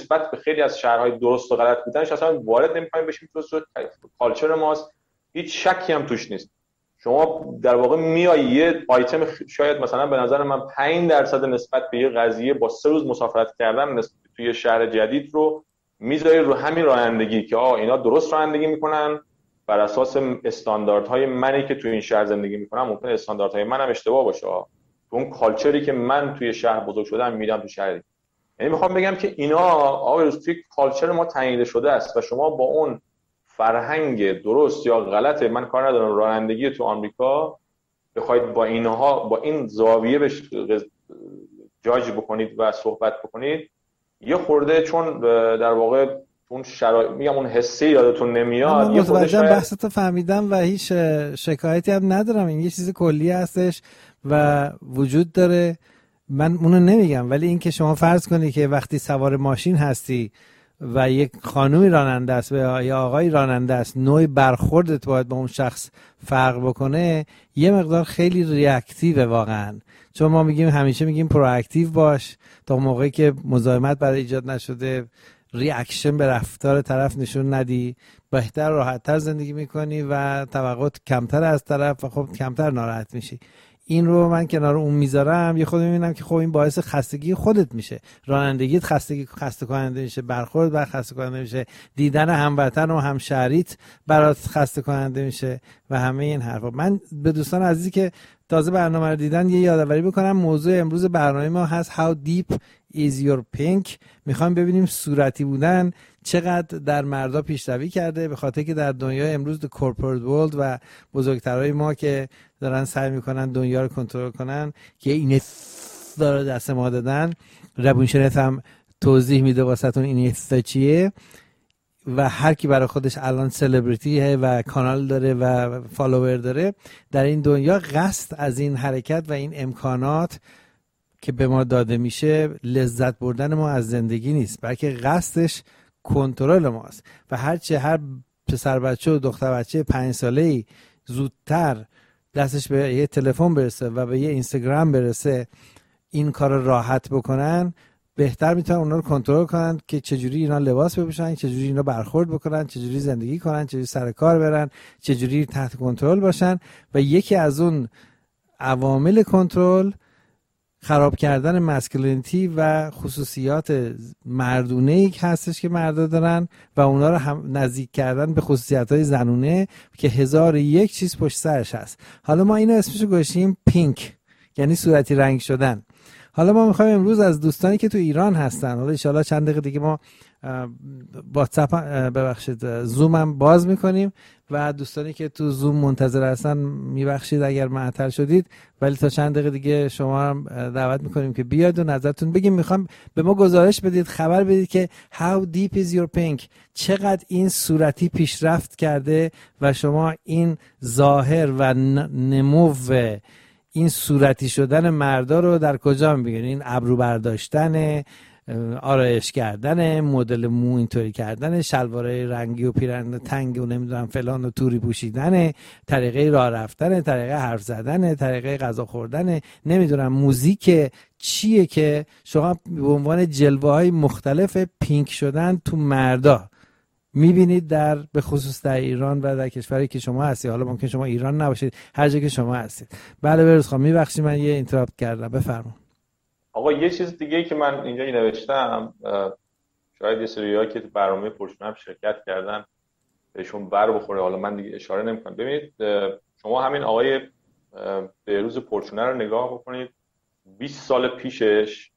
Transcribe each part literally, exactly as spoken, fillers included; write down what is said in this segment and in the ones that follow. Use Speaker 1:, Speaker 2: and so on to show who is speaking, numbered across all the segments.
Speaker 1: نسبت به خیلی از شهرهای درست و غلط بودنش اصلا وارد نمی‌کنیم بشیم تو کالچر ماست، هیچ شکی هم توش نیست. شما در واقع میای یه آیتم شاید مثلا به نظر من پنج درصد نسبت به یه قضیه با سه روز مسافرت کردن توی شهر جدید رو میذاری رو همین رانندگی که آ اینا درست رانندگی میکنن بر اساس استانداردهای منی که توی این شهر زندگی میکنم، ممکنه استانداردهای منم اشتباه باشه. اون کالچری که من توی شهر بزرگ شدم میدم تو شهری. یعنی میخوام بگم که اینا آقای توی کالچر ما تعیین شده است و شما با اون فرهنگ درست یا غلطه، من کار ندارم، رانندگی تو آمریکا بخواید با اینها با این زاویه بهش جاج بکنید و صحبت بکنید یه خورده، چون در واقع اون شرایط میگم اون حسی یادتون نمیاد.
Speaker 2: من متوجهم بحثتو فهمیدم و هیچ شکایتی هم ندارم، این یه چیز کلی هستش و وجود داره، من اونو نمیگم. ولی این که شما فرض کنی که وقتی سوار ماشین هستی و یک خانومی راننده است و یا آقای راننده است، نوع برخوردت باید با اون شخص فرق بکنه، یه مقدار خیلی ریاکتیوه واقعا. چون ما میگیم همیشه میگیم پرواکتیو باش تا موقعی که مزاحمت برای ایجاد نشده، ریاکشن به رفتار طرف نشون ندی، بهتر راحت‌تر زندگی میکنی و توقعات کمتر از طرف و خب کمتر ناراحت میشی. این رو من کنار اون میذارم، یه خود میبینم که خب این باعث خستگی خودت میشه، رانندگیت خستگی خسته کننده میشه، برخورد بر خسته کننده میشه، دیدن هموطن و همشهریت برات خسته کننده میشه و همه این حرفا. من به دوستان عزیزی که تازه برنامه رو دیدن یه یادآوری بکنم، موضوع امروز برنامه ما هست How deep is your pink. میخوایم ببینیم صورتی بودن چقدر در مردا پیشروی کرده، به خاطر که در دنیای امروز The Corporate World و بزرگترهای ما که دارن سعی میکنن دنیا رو کنترل کنن که این داره دست ما دادن، روانشناس هم توضیح میده واسهتون این چیه و هر کی برای خودش الان سلبریتیه و کانال داره و فالوور داره در این دنیا، قصد از این حرکت و این امکانات که به ما داده میشه لذت بردن ما از زندگی نیست، بلکه قصدش کنترل ماست. و هرچه هر پسر بچه و دختر بچه پنج ساله‌ای زودتر دستش به یه تلفن برسه و به یه اینستاگرام برسه این کار راحت بکنن، بهتر میتونن اونا رو کنترل کنن که چجوری اینا لباس بپوشن، چجوری اینا برخورد بکنن، چجوری زندگی کنن، چجوری سر کار برن، چجوری تحت کنترل باشن. و یکی از اون عوامل کنترل خراب کردن مسکولینیتی و خصوصیات مردونه‌ای که هستش که مردا دارن و اونا رو هم نزدیک کردن به خصوصیات‌های زنونه که هزار و یک چیز پشت سرش هست. حالا ما اینو اسمشو گذاشتیم پینک، یعنی صورتی رنگ شدن. حالا ما میخوایم امروز از دوستانی که تو ایران هستن، حالا ان شاءالله چند دقیقه دیگه ما واتساپ ببخشید زوم هم باز میکنیم و دوستانی که تو زوم منتظر هستن میبخشید اگر معطل شدید، ولی تا چند دقیقه دیگه شما هم دعوت میکنیم که بیاید و نظرتون بگیم. میخوام به ما گزارش بدید، خبر بدید که how deep is your pink، چقدر این صورتی پیشرفت کرده و شما این ظاهر و نمو این صورتی شدن مردا رو در کجا میبینید؟ این ابرو برداشتن، آرایش کردن، مدل مو اینطوری کردن، شلوارای رنگی و پیراهن تنگ و نمیدونم فلان و توری پوشیدن، طریقه راه رفتن، طریقه حرف زدن، طریقه غذا خوردن، نمیدونم موزیک چیه که شما به عنوان جلوه‌های مختلف پینک شدن تو مردا میبینید، در به خصوص در ایران و در کشوری که شما هستی. حالا ممکن شما ایران نباشید، هر جا که شما هستید. بله بروز خواهم، میبخشید من یه اینتراپت کردم، بفرمایید.
Speaker 1: آقا یه چیز دیگه که من اینجا نوشتم، شاید یه سری‌ها که تو برنامه پرچون هم شرکت کردن بهشون بر بخوره، حالا من دیگه اشاره نمی‌کنم. ببینید شما همین آقای بروز پرچونه رو نگاه بکنید، بیست سال پیشش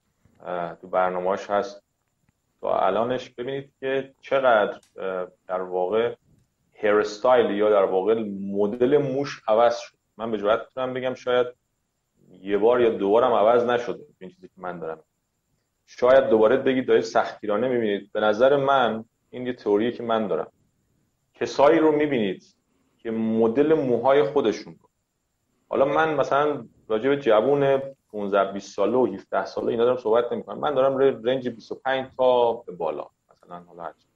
Speaker 1: تو برنامه‌اش هست تا الانش، ببینید که چقدر در واقع هیر استایل یا در واقع مدل موش عوض شد. من به جرئت میتونم بگم شاید یه بار یا دو بارم عوض نشده این چیزی که من دارم. شاید دوباره بگید دارید سختگیرانه میبینید. به نظر من این یه تئوریه که من دارم. کسایی رو میبینید که مدل موهای خودشون رو، حالا من مثلا راجع به جوون پانزده بیست ساله و هفده ساله اینا دارم صحبت نمی‌کنم، من دارم رنج بیست و پنج تا به بالا مثلا، حالا هرچی،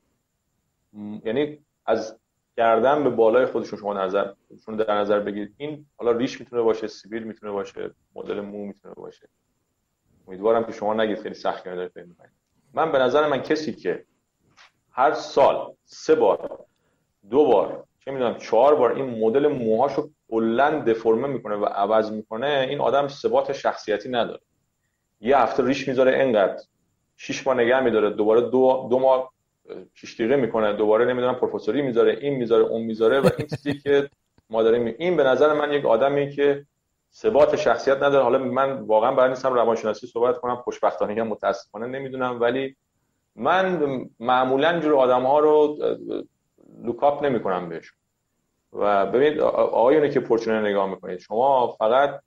Speaker 1: یعنی از گردن به بالای خودشون شما نظر خودشون در نظر بگیرید. این حالا ریش میتونه باشه، سیبیل میتونه باشه، مدل مو میتونه باشه. امیدوارم که شما نگید خیلی سختگیرانه داره فکر می‌کنید. من به نظر من کسی که هر سال سه بار دو بار چه میدونم چهار بار این مدل موهاشو کلا دفرمه میکنه و عوض میکنه، این آدم ثبات شخصیتی نداره. یه هفته ریش میذاره اینقدر، شش ماه نگه میداره، دوباره دو دو ماه شش دقیقه میکنه، دوباره نمیدونم پروفسوری میذاره، این میذاره اون میذاره، و این چیزی که ما داریم، این به نظر من یک آدمی که ثبات شخصیت نداره. حالا من واقعا برای نیستم روانشناسی صحبت کنم، خوشبختانه هم متاسفانه نمیدونم، ولی من معمولا جور آدم‌ها رو لوکاپ نمی‌کنم بهشون. و ببینید آقایونی که پورچونه نگاه میکنید، شما فقط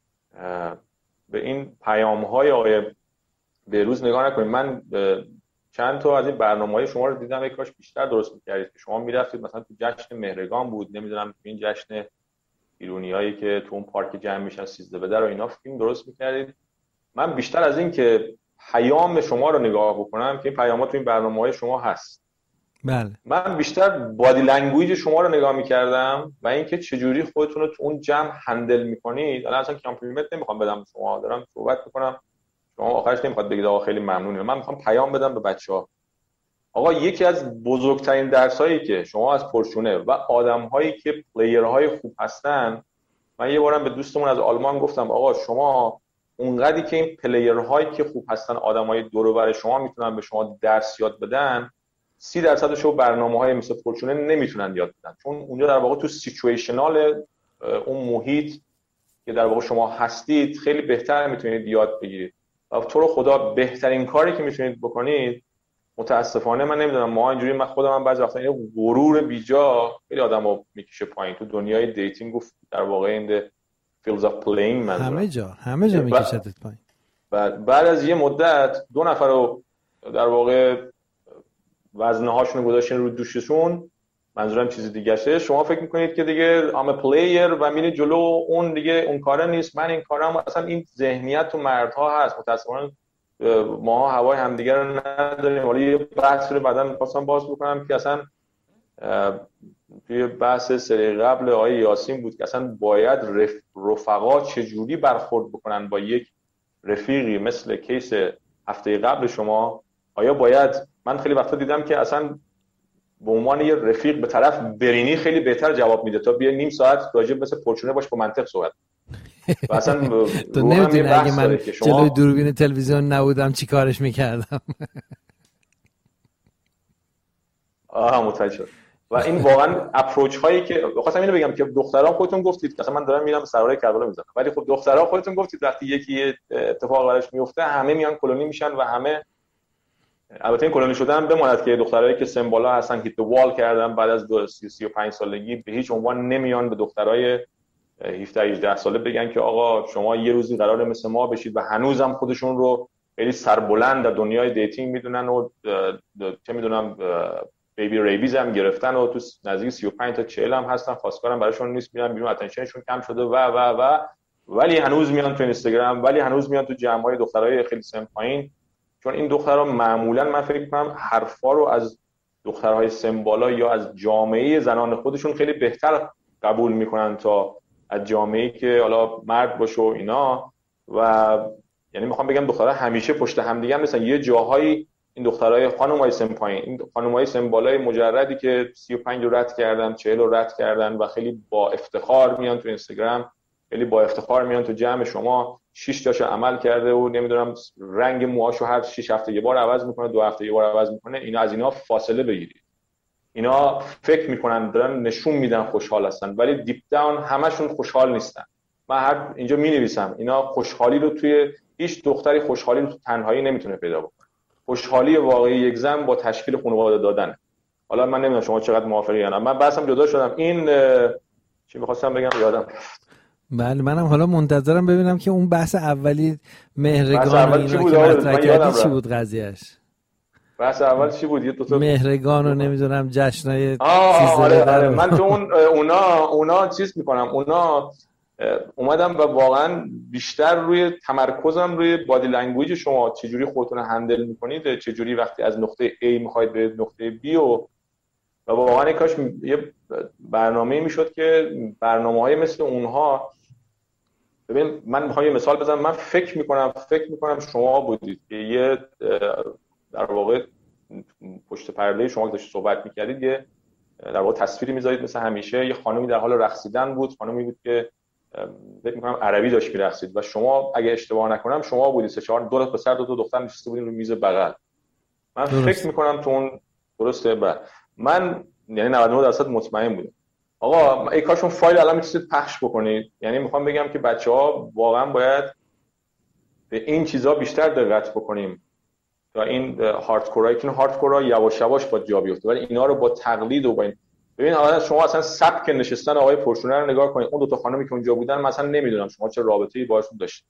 Speaker 1: به این پیام‌های آقای بهروز نگاه نکنید. من چند تا از این برنامه‌های شما رو دیدم، یک کاش بیشتر درست می‌کردید که شما می‌رفتید مثلا تو جشن مهرگان بود، نمیدونم تو این جشن ایرونیایی که تو اون پارک جمع میشن سیزده به در و اینا فیلم درست می‌کردید. من بیشتر از این که پیام شما رو نگاه بکنم که این پیام‌ها تو این برنامه‌های شما هست،
Speaker 2: بله،
Speaker 1: من بیشتر بادی لنگویج شما رو نگاه می‌کردم و اینکه چجوری خودتون رو تو اون جمع هندل می‌کنید. الان اصلا کامپلیمنت نمی‌خوام بدم، شما دارم صحبت می‌کنم، شما آخرش نمی‌خواد بگید آقا خیلی ممنونم. من می‌خوام پیام بدم به بچه‌ها. آقا یکی از بزرگترین درسایی که شما از پورچونه و آدم‌هایی که پلیرهای خوب هستن، من یه بارم به دوستمون از آلمان گفتم آقا شما اونقدری که این پلیرهایی که خوب هستن، آدمای دور و بر شما میتونن به شما درس یاد بدن، سی درصدش رو برنامه‌های مثل پورچونه نمیتونن یاد بدن، چون اونجا در واقع تو سیچویشنال اون محیط که در واقع شما هستید خیلی بهتر میتونید یاد بگیرید. و تو رو خدا بهترین کاری که میتونید بکنید، متاسفانه من نمیدونم ما اینجوری، من خودم هم بعضی وقتا این غرور بیجا خیلی آدمو میکشه پایین تو دنیای دیتینگ و در واقع این fields of playing، من
Speaker 2: همه جا همه جا میکشدت پایین.
Speaker 1: بعد بعد از یه مدت دو نفر رو در واقع وزنه هاشون رو گذاشتین رو دوششون، منظورم چیز دیگه شه، شما فکر میکنید که دیگه I'm a player و میری جلو، اون دیگه اون کاره نیست، من این کارم. اصلا این ذهنیت تو مردها هست. متاسفانه ما هوای همدیگه رو نداریم. ولی یه بحث رو بعداً می‌خواستم باز بکنم که اصلا توی بحث سری قبل آقای یاسین بود که اصلا باید رف... رفقا چجوری برخورد بکنن با یک رفیقی مثل کیس هفته قبل شما. آیا باید، من خیلی وقتا دیدم که اصلا به عنوان یه رفیق به طرف برینی خیلی بهتر جواب میده تا بیا نیم ساعت راجع مثل پورچونه باش با منطق صحبت. و اصلا
Speaker 2: تو نمیدونی اگه من شما... جلوی دوربین تلویزیون نبودم چی کارش میکردم.
Speaker 1: آها متوجه شد. و این واقعا اپروچ هایی که خواستم اینو بگم که دختران خودتون گفتید که اصلا من دارم میرم سرای کربلا میزنم، ولی خب دختران خودتون گفتید وقتی یکی اتفاق براش میفته همه میان کلونی میشن و همه، البته این کلونی شدن بماند که دخترایی که سمبولا هستن هیت وال کردن بعد از دو سی و پنج سالگی به هیچ عنوان نمیان به دخترای هفده هجده ساله بگن که آقا شما یه روزی قراره مثل ما بشید، و هنوزم خودشون رو خیلی سربلند در دنیای دیتینگ میدونن و چه میدونم بیبی ریبیز هم گرفتن و تو نزدیک سی و پنج تا چهل هم هستن، خواستگارم براشون نیست، میرن بیرون، اتنشنشون کم شده و و و ولی هنوز میان تو اینستاگرام، ولی هنوز میان تو جمع‌های دخترای خیلی سن پایین. چون این دخترها معمولا من فکر می‌کنم حرفا رو از دخترهای سن بالا یا از جامعه زنان خودشون خیلی بهتر قبول میکنن تا از جامعه‌ای که حالا مرد باشه و اینا. و یعنی میخوام بگم دخترها همیشه پشت هم دیگه هم مثلا یه جاهایی این دخترای خانمای سن پایین، این خانمای سن بالای مجردی که سی و پنج رو رد کردن، چهل رو رد کردن و خیلی با افتخار میان تو اینستاگرام، خیلی با افتخار میان تو جمع شما، شش تاشو عمل کرده و نمیدونم رنگ موهاشو هر شش هفته یه بار عوض میکنه، دو هفته یه بار عوض میکنه. اینا از اینا فاصله بگیرید. اینا فکر میکنن دارن نشون میدن خوشحال هستن، ولی دیپ داون همشون خوشحال نیستن. من هر اینجا مینویسم اینا خوشحالی رو توی هیچ دختری خوشحالی رو تو تنهایی نمیتونه پیدا بکنه. خوشحالی واقعی یک زن با تشکیل خانواده دادن. حالا من نمیدونم شما چقدر موافقی یا نه. من بحثم جدا شدم. این چی می‌خواستم بگم یادم رفت.
Speaker 2: بله منم حالا منتظرم ببینم که اون بحث اولی مهرگان
Speaker 1: و اینا
Speaker 2: چی بود؟ که مطرح کردی چی بود قضیهش؟
Speaker 1: بحث اول چی بود؟ یه دو تا
Speaker 2: مهرگان رو نمیدونم جشنای
Speaker 1: آره آره من تو اون اونا اونا چیز میکنم، اونا اومدم و واقعا بیشتر روی تمرکزم روی بادی لنگویج شما، چجوری خودتون هندل میکنید، چجوری وقتی از نقطه A میخواید به نقطه B و و واقعا کاش یه برنامه‌ای میشد که برنامه‌های مثل اونها. ببین من میخوام یه مثال بزنم. من فکر میکنم فکر میکنم شما بودید که یه در واقع پشت پرده شما که داشتید صحبت می‌کردید یه در واقع تصویری می‌ذارید مثل همیشه یه خانمی در حال رقصیدن بود، خانمی بود که فکر می‌کنم عربی داشت می‌رقصید و شما اگه اشتباه نکنم شما بودید، سه چهار دو تا پسر دو تا دختر نشسته بودین رو میز بغل. من درست. فکر می‌کنم تو اون درسته. بعد من یعنی نود و نه درصد مطمئن بودم. آقا ای کاش اون فایل الان می‌تونید پخش بکنید. یعنی می‌خوام بگم که بچه‌ها واقعا باید به این چیزا بیشتر دقت بکنیم تا این هاردکورای که هاردکورا یواش یواش با جا بیفته، ولی اینا رو با تقلید و با این ببین حالا شما اصلا سبک نشستن آقای پرشونه رو نگاه کنید، اون دو تا خانمی که اونجا بودن مثلا نمیدونم شما چه رابطه‌ای باهاشون داشتید،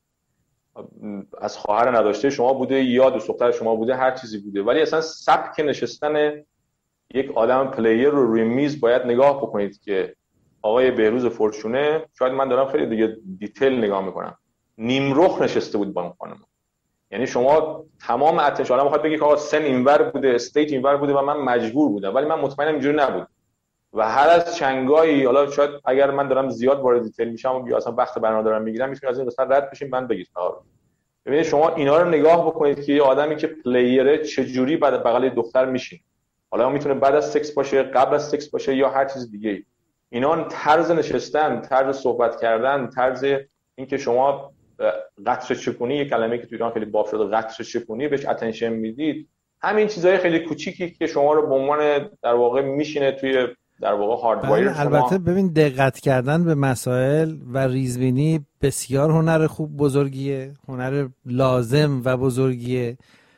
Speaker 1: از خواهر نداشته شما بوده یا دوست دختر شما بوده، هر چیزی بوده، ولی اصلا سبک نشستن یک آدم پلیر رو روی میز باید نگاه بکنید که آقای بهروز فرشونه، شاید من دارم خیلی دیگه دیتیل نگاه میکنم، نیمرخ نشسته بود با اون خانم. یعنی شما تمام اتنشن الان میخواد بگی که آقا سن اینور بوده، استیج اینور بوده و من مجبور بودم، ولی من مطمئنم اینجوری نبود و هر از چنگایی، حالا شاید اگر من دارم زیاد وارد دیتیل میشم و یا اصلا وقت برنامه دارم میگیرم میتونید از این قسمت رد بشین من بگید. ببینید شما اینا رو نگاه بکنید که یه آدمی که پلیره چجوری بعد بغل دختر میشین، حالا میتونه بعد از سکس باشه، قبل از سکس باشه یا هر چیز دیگه. اینا طرز نشستن، طرز صحبت کردن، طرز اینکه شما قطره چکونی، یه کلمه که تو ایران خیلی باب شده، قطره چکونی بهش اتنشن میدید، همین چیزای خیلی کوچیکی که شما رو به عنوان در واقع میشینه توی در واقع هاردوایر شما.
Speaker 2: البته ببین دقت کردن به مسائل و ریزبینی بسیار هنر خوب بزرگیه، هنر لازم و بزرگیه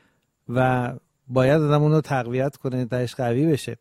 Speaker 2: و باید آدم اون رو تقویت کنه تاش قوی بشه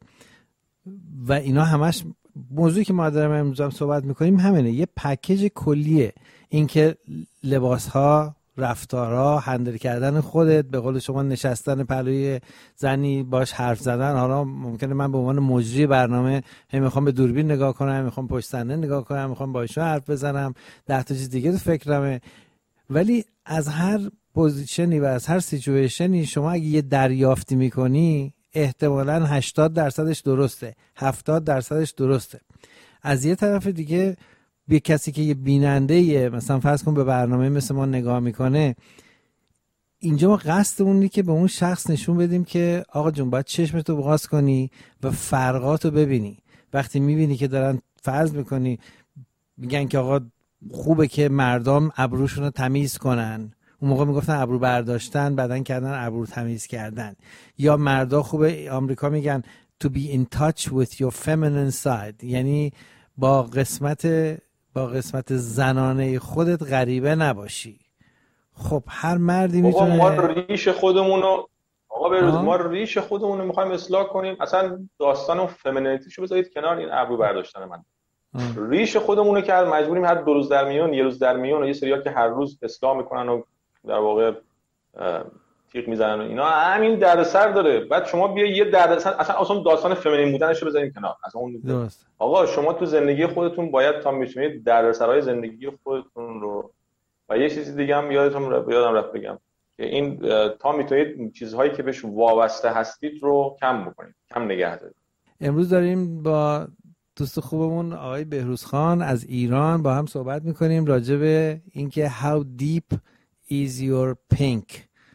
Speaker 2: و اینا همش موضوعی که ما داریم امروز هم صحبت میکنیم همینه، یه پکیج کلیه. اینکه لباس‌ها، رفتارها، هندل کردن خودت، به قول شما نشستن پلوی زنی باش حرف زدن، حالا ممکنه من به عنوان مجری برنامه هم میخوام به دوربین نگاه کنم، هم میخوام پشت صحنه نگاه کنم، میخوام با ایشون حرف بزنم، ده تا چیز دیگه تو فکرمه، ولی از هر پوزیشنی و از هر سیچویشنی شما اگه یه دریافتی میکنی احتمالاً هشتاد درصدش درسته، هفتاد درصدش درسته. از یه طرف دیگه به کسی که یه بیننده مثلا فرض کن به برنامه مثل ما نگاه میکنه، اینجا ما قصدمون اینه که به اون شخص نشون بدیم که آقا جون باید چشمتو باز کنی و فرقاتو ببینی. وقتی میبینی که دارن فرض میکنی میگن که آقا خوبه که مردم ابروشون رو تمیز کنن، اون موقع میگفتن ابرو برداشتن، بعدن کردن ابرو تمیز کردن، یا مردا خوبه آمریکا میگن to be in touch with your feminine side، یعنی با قسمت با قسمت زنانه خودت غریبه نباشی. خب هر مردی میتونه
Speaker 1: ما ریش خودمونو آقا بروز ما ریش خودمونو میخوایم اصلاح کنیم، اصلا داستان اون فمینینیتیشو بذارید کنار، این ابرو برداشتن من آه. ریش خودمونو که مجبوریم هر دو روز در میون، یه روز در میون، و یه سری‌ها که هر روز اصلاح میکنن و در واقع تیغ میزنن و اینا، همین دردسر داره. بعد شما بیا یه دردسر، اصلا اصلا داستان فمینین بودنشو بذاریم کنار، اصلا اون درست. آقا شما تو زندگی خودتون باید تا میتونید دردسرهای زندگی خودتون رو، و یه چیزی دیگه هم یادتون یادم رفت بگم که این تا میتونید چیزهایی که بهش وابسته هستید رو کم بکنید، کم نگه دارید.
Speaker 2: امروز داریم با دوست خوبمون آقای بهروز خان از ایران با هم صحبت میکنیم راجع به اینکه how deep is your pink.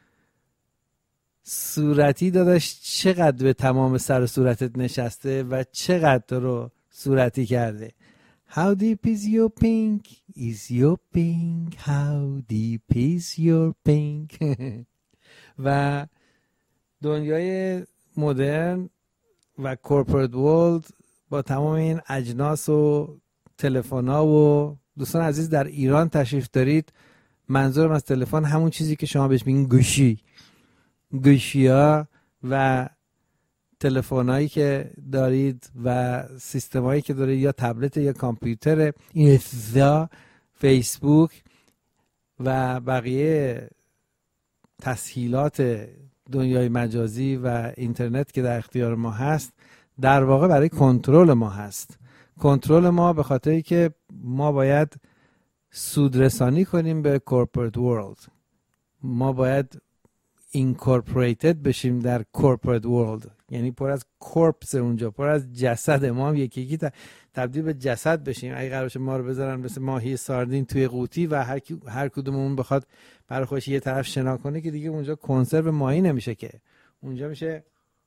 Speaker 2: صورتی داداش چقدر به تمام سر صورتت نشسته و چقدر رو صورتی کرده. How deep is your pink? Is your pink? How deep is your pink? و دنیای مدرن و کورپورت ورلد با تمام این اجناس و تلفن‌ها و دوستان عزیز در ایران تشریف دارید. منظورم از تلفن همون چیزی که شما بهش میگین گوشی، گوشی‌ها و تلفن‌هایی که دارید و سیستم‌هایی که دارید، یا تبلت یا کامپیوتر، اینستا، فیسبوک و بقیه تسهیلات دنیای مجازی و اینترنت که در اختیار ما هست، در واقع برای کنترل ما هست. کنترل ما به خاطری که ما باید سودرسانی کنیم به کورپورت ورلد، ما باید اینکورپوریتد بشیم در کورپورت ورلد، یعنی پر از کورپس اونجا، پر از جسد، ما هم یکی یکی تبدیل به جسد بشیم. اگه قرار باشه ما رو بذارن مثل ماهی ساردین توی قوطی و هر کی هر کدوممون بخواد برای خودش یه طرف شنا کنه که دیگه اونجا کنسرو ماهی نمیشه، که اونجا میشه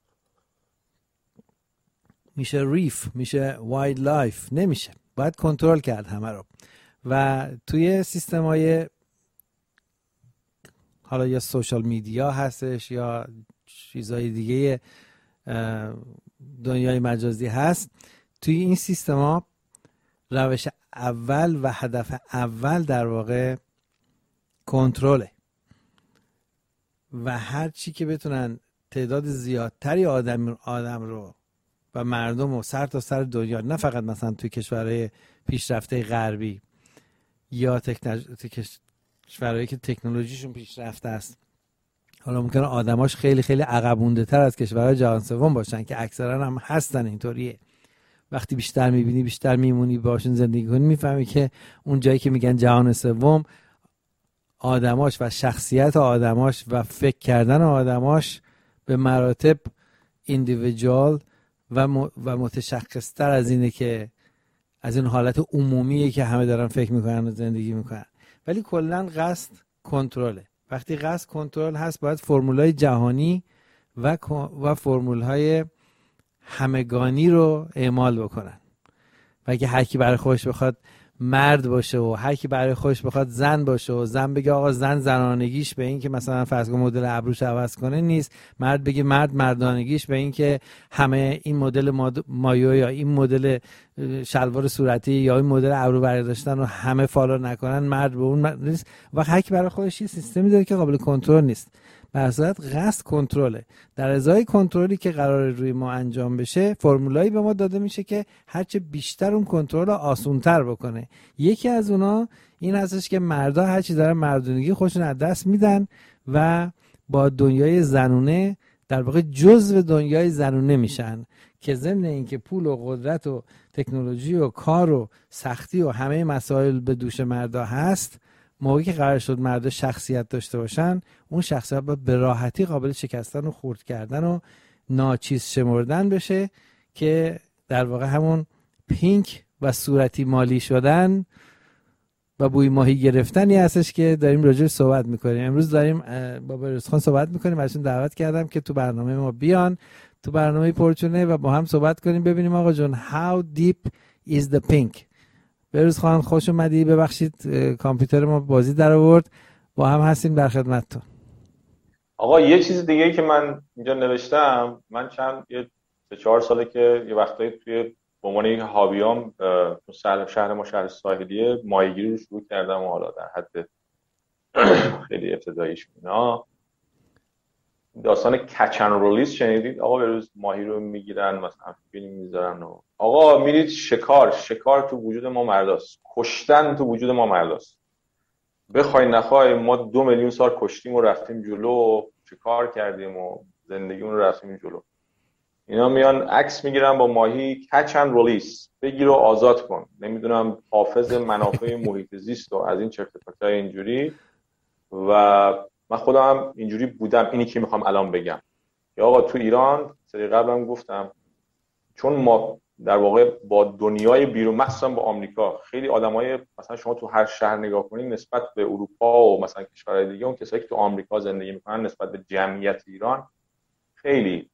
Speaker 2: میشه ریف، میشه وایلد لایف، نمیشه. باید کنترل کرد همه رو. و توی سیستم‌های حالا یا سوشال میدیا هستش یا چیزهای دیگه دنیای مجازی هست، توی این سیستما روش اول و هدف اول در واقع کنترله و هر چی که بتونن تعداد زیادتری آدم آدم رو و مردم رو سر تا سر دنیا، نه فقط مثلا توی کشورهای پیشرفته غربی یا کشورهایی که تکنولوژیشون پیشرفته است، حالا ممکنه آدماش خیلی خیلی عقب مونده تر از کشورهای جهان سوم باشن که اکثرا هم هستن اینطوریه. وقتی بیشتر میبینی، بیشتر میمونی باشون زندگی کنی، میفهمی که اون جایی که میگن جهان سوم، آدماش و شخصیت آدماش و فکر کردن آدماش به مراتب ایندیویدوال و و متشخص تر از اینه که از این حالت عمومیه که همه دارن فکر میکنن و زندگی میکنن. ولی کلا قصد کنترله. وقتی قصد کنترل هست، باید فرمولای جهانی و و فرمولهای همگانی رو اعمال بکنن. و اگه هر کی برای خودش بخواد مرد باشه و هر کی برای خودش بخواد زن باشه و زن بگه آقا زن زنانگیش به این که مثلا فرض کن مدل ابروش عوض کنه نیست، مرد بگه مرد مردانگیش به این که همه این مدل مایو یا این مدل شلوار صورتی یا این مدل ابرو برداشتن رو همه فالو نکنن، مرد به اون مرد نیست. و هر کی برای خودش یه سیستمی داره که قابل کنترل نیست. به اصالت قصد کنترله. در ازای کنترلی که قرار روی ما انجام بشه، فرمولایی به ما داده میشه که هرچه بیشتر اون کنترل رو آسان‌تر بکنه. یکی از اونا این هستش که مردا هرچی دارن مردونگی خودشون از دست میدن و با دنیای زنونه در واقع جزء دنیای زنونه میشن، که ضمن اینکه پول و قدرت و تکنولوژی و کار و سختی و همه مسائل به دوش مردا هست، موقعی که قرار شد مردا شخصیت داشته باشن، اون شخصیت باید به راحتی قابل شکستن و خورد کردن و ناچیز شمردن بشه، که در واقع همون پینک و صورتی مالی شدن و بوی ماهی گرفتنی هستش که داریم راجع بهش صحبت میکنیم. امروز داریم با بروزخان صحبت میکنیم، ازشون دعوت کردم که تو برنامه ما بیان، تو برنامه پرچونه، و با هم صحبت کنیم ببینیم آقا جون how deep is the pink. بروز خان خوش اومدی. ببخشید کامپیوتر ما بازی در آورد، با هم هستیم در خدمتتون.
Speaker 1: آقا یه چیز دیگه که من اینجا نوشتم، من چند یه سه چهار ساله که یه وقتایی توی به عنوان یک هابیام تو شهر ما شهر ساحلیه ماهیگیری رو شروع کردم، و حالا در حد خیلی ابتداییش اینا داستان کچن رولیس شنیدید؟ آقا به روز ماهی رو میگیرن مثلا فیلم میذارن و آقا میرید شکار. شکار تو وجود ما مرداست، کشتن تو وجود ما مرداست. بخوای نخوای ما دو میلیون سال کشتیم و رفتیم جلو، شکار کردیم و زندگیمون رو رفتیم جلو. اینا میان عکس میگیرن با ماهی، کچن رولیس، بگیر و آزاد کن، نمیدونم حافظ منافع محیط زیست و از این چرت و پرتای اینجوری. و من خودم هم اینجوری بودم، اینی که میخوام الان بگم. یا آقا تو ایران سری قبلم گفتم، چون ما در واقع با دنیای بیرون، مخصوصا با آمریکا، خیلی آدمای مثلا شما تو هر شهر نگاه کنید نسبت به اروپا و مثلا کشورهای دیگه، اون کسایی که تو آمریکا زندگی میکنن نسبت به جمعیت ایران خیلی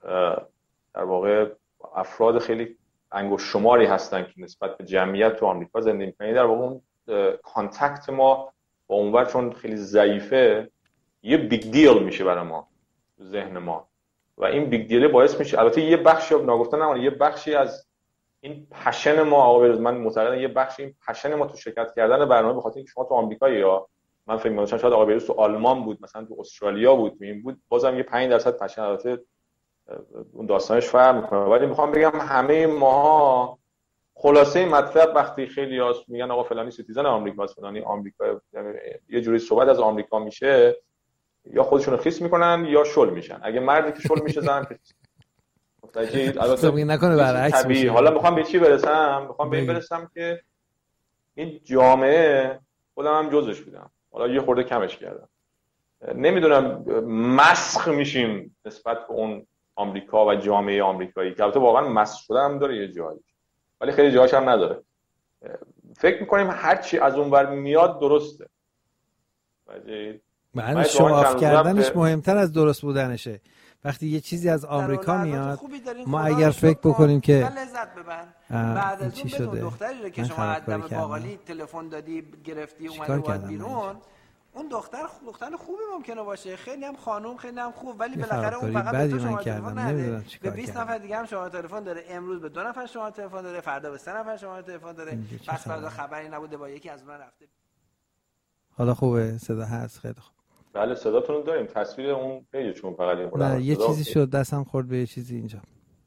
Speaker 1: در واقع افراد خیلی انگشت شماری هستن که نسبت به جمعیت تو آمریکا زندگی میکنن. در واقع اون کانتکت ما با اونور چون خیلی ضعیفه، یه بیگ دیل میشه برای ما تو ذهن ما، و این بیگ دیل باعث میشه، البته یه بخشی ناگفته نمونه، یه بخشی از این پشن ما، آقا بروز من معتقدم یه بخشی این پشن ما تو شرکت کردن برنامه، به خاطر اینکه شما تو آمریکایی، یا من فکر می‌کنم شاید آقا بروز تو آلمان بود، مثلا تو استرالیا بود، این بود، بازم یه پنج درصد پشن، البته اون داستانش فرق میکنه. ولی میخوام بگم همه ما خلاصه مطلب وقتی خیلی هاست میگن آقا فلانی سیتیزن آمریکاست، فلانی آمریکا، یه جوری صحبت از آمریکا میشه، یا خودشون رو خیس میکنن یا شل میشن. اگه مردی که شل میشه زن که متوجهید؟ البته
Speaker 2: نکنه برعکس میشه.
Speaker 1: حالا میخوام به چی برسم؟ میخوام به این برسم که این جامعه خودم هم جزش بودم، حالا یه خورده کمش کردم، نمیدونم مسخ میشیم نسبت به اون آمریکا و جامعه آمریکایی، که البته واقعا مسخ شده هم داره یه جایی، ولی خیلی جاهاش هم نداره. فکر میکنیم هر چی از اونور میاد درسته.
Speaker 2: بله، شواف کردنش مهمتر از درست بودنشه. وقتی یه چیزی از آمریکا میاد ما اگر فکر بکنیم که
Speaker 3: لذت ببر بعد از اون بدون دختری رو که شما از دم باقالی تلفن دادی گرفتی اومدی وارد بیرون، اون دختر دختر خوبی ممکنه باشه، خیلی هم خانم، خیلی هم خوب، ولی بالاخره اون فقط به تو شما تلفن نده، به بیست نفر دیگه هم شما تلفن داره، امروز به دو نفر شما تلفن داره، فردا به سه نفر شما تلفن داره، پس فردا خبری نبوده با یکی از اونها رفته.
Speaker 2: حالا خوبه صدا هست؟ خیلی خوب.
Speaker 1: بله صداتون رو داریم. تصویر اون پیج چون فقط این
Speaker 2: نه یه چیزی شد دستم خورد به یه چیزی اینجا.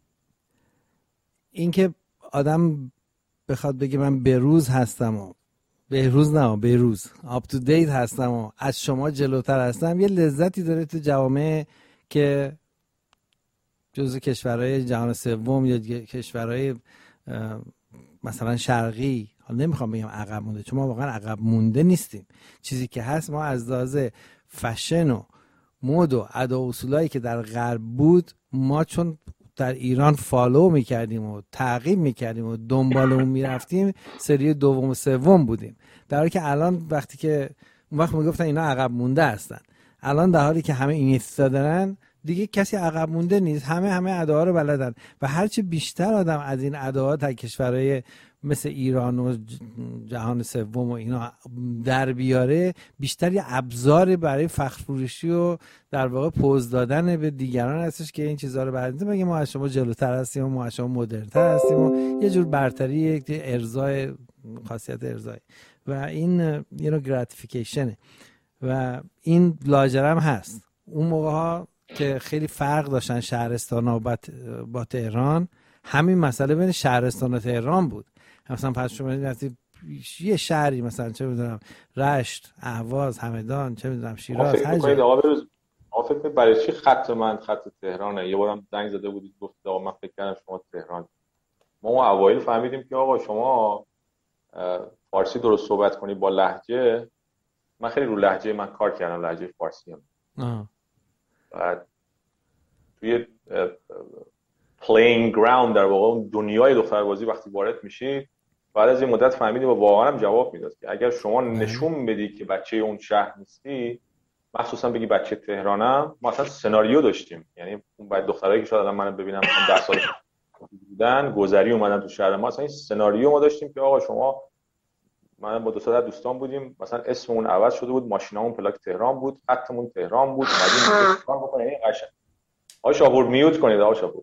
Speaker 2: این که آدم بخواد بگه من بروز هستم و بهروز نه بهروز آپ تو دیت هستم و از شما جلوتر هستم، یه لذتی داره تو جوامع که جزو کشورهای جهان سوم یا کشورهای مثلا شرقی، حالا نمیخوام بگم عقب مونده چون ما واقعا عقب مونده نیستیم، چیزی که هست ما از لحاظ فشن و مد و ادا و اصولایی که در غرب بود ما چون در ایران فالو میکردیم و تعقیب میکردیم و دنبال اون میرفتیم سری دوم و سوم بودیم، در حالی که الان وقتی که اون وقت میگفتن اینا عقب مونده هستن، الان در حالی که همه اینستا دارن دیگه کسی عقب مونده نیست، همه همه اداها رو بلدن و هرچی بیشتر آدم از این اداها تا کشورهای مثل ایران و جهان سوم و اینا در بیاره، بیشتر یه ابزار برای فخر فروشی و در واقع پوز دادن به دیگران هستش که این چیزها رو برنده بگه ما از شما جلوتر هستیم و ما از شما مدرن‌تر هستیم و یه جور برتری، یک ارضای خاصیت ارضای و این یه نوع گراتیفیکیشنه و این لاجرم هست. اون موقع ها که خیلی فرق داشتن شهرستان و با تهران، همین مسئله بین شهرستان و تهران بود. مثلا پس شما رفتی یه شهری مثلا چه میدونم رشت، اهواز، همدان، چه میدونم شیراز، هر جا
Speaker 1: آقا بروز آقا فکر برای چی خط من خط تهرانه؟ یه بارم زنگ زده بودید گفتید آقا من فکر کردم شما تهران. ما اون اوایل فهمیدیم که آقا شما فارسی درست صحبت کنی با لهجه. من خیلی رو لهجه من کار کردم، لهجه فارسی هم. بعد توی playing ground در واقع دنیای دختربازی وقتی وارد میشی بعد از این مدت فهمیدی و واقعا هم جواب میداد که اگر شما نشون بدی که بچه اون شهر نیستی، مخصوصا بگی بچه تهرانم، ما اصلا سناریو داشتیم، یعنی اون بعد دخترایی که شاید الان منو ببینم ده سال بودن گذری اومدن تو شهر ما، اصلا این سناریو ما داشتیم که آقا شما، من با دو تا دوستان بودیم مثلا اسممون عوض شده بود، ماشینامون پلاک تهران بود، خطمون تهران بود، اومدیم کار بکنیم. این قشنگ آقا شاپور میوت کنید آقا شاپور.